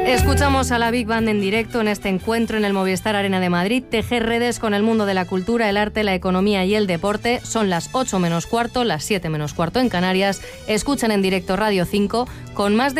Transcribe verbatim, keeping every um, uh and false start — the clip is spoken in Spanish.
Escuchamos a la Big Band en directo en este encuentro en el Movistar Arena de Madrid. Tejer redes con el mundo de la cultura, el arte, la economía y el deporte. Son las ocho menos cuarto, las siete menos cuarto en Canarias. Escuchan en directo Radio cinco con más de